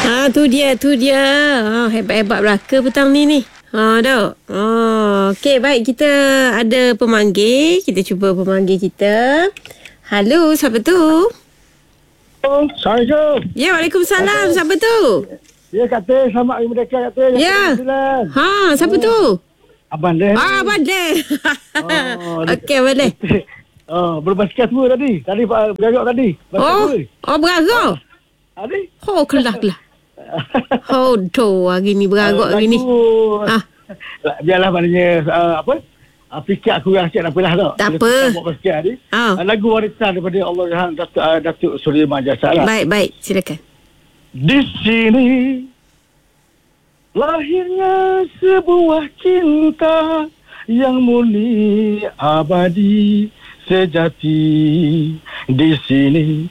Tu dia. Hebat-hebat belaka petang ni. Dok. Okey, baik, kita ada pemanggil. Kita cuba pemanggil kita. Halo, siapa tu? Assalamualaikum. Ya, Waalaikumsalam. Siapa tu? Ya, Kata. Selamat hari Merdeka, Kata. Ya. Siapa tu? Abang Leh. Abang Leh. Okey, boleh. Berbasikal semua tadi. Tadi beragak tadi. Beragak? Tadi. Kelak. Hari ni beragak hari ni. Biarlah maknanya fikir aku yang sikit apalah tak. Tak apa. Buat basikal ni. Lagu warisan daripada Allah Datuk Suri Majasa lah. Baik, silakan. Di sini lahirnya sebuah cinta yang murni abadi sejati. Di sini